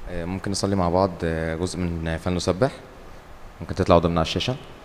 ممكن نصلي مع بعض جزء من فلنسبح. ممكن تطلع قدامنا على الشاشة.